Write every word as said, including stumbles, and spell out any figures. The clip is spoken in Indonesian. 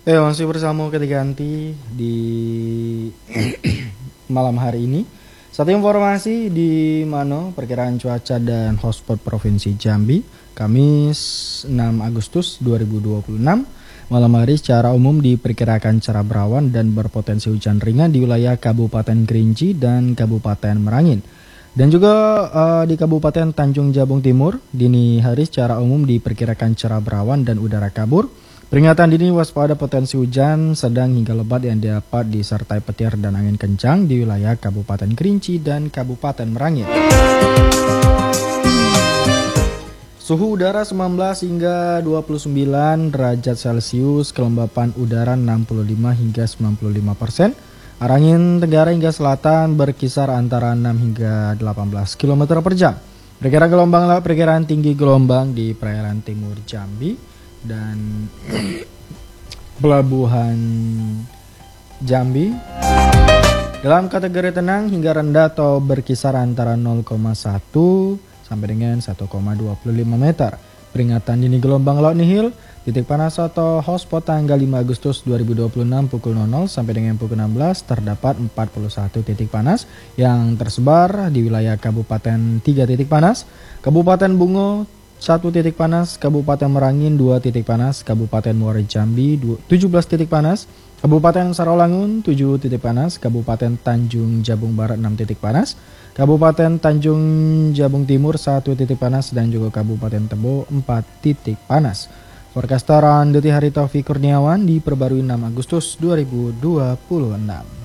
Oke, masih bersama ketika ganti di malam hari ini. Satu informasi di mana perkiraan cuaca dan hotspot Provinsi Jambi, Kamis enam Agustus dua ribu dua puluh enam. Malam hari secara umum diperkirakan cerah berawan dan berpotensi hujan ringan di wilayah Kabupaten Kerinci dan Kabupaten Merangin. Dan juga uh, di Kabupaten Tanjung Jabung Timur, dini hari secara umum diperkirakan cerah berawan dan udara kabur. Peringatan dini waspada potensi hujan sedang hingga lebat yang dapat disertai petir dan angin kencang di wilayah Kabupaten Kerinci dan Kabupaten Merangin. Suhu udara sembilan belas hingga dua puluh sembilan derajat Celcius, kelembapan udara enam puluh lima hingga sembilan puluh lima persen. Arah angin tenggara hingga selatan berkisar antara enam hingga delapan belas kilometer per jam. Perkiraan gelombang laut, perkiraan tinggi gelombang di perairan timur Jambi dan pelabuhan Jambi dalam kategori tenang hingga rendah atau berkisar antara nol koma satu sampai dengan satu koma dua lima meter. Peringatan dini gelombang laut nihil, titik panas atau hotspot tanggal lima Agustus dua ribu dua puluh enam pukul nol nol sampai dengan pukul enam belas terdapat empat puluh satu titik panas yang tersebar di wilayah Kabupaten tiga titik panas, Kabupaten Bungo satu titik panas, Kabupaten Merangin dua titik panas, Kabupaten Muara Jambi tujuh belas titik panas, Kabupaten Sarawangun tujuh titik panas, Kabupaten Tanjung Jabung Barat enam titik panas, Kabupaten Tanjung Jabung Timur satu titik panas, dan juga Kabupaten Tebo empat titik panas. Forecaster Andeti Hari Taufik Kurniawan diperbarui enam Agustus dua ribu dua puluh enam.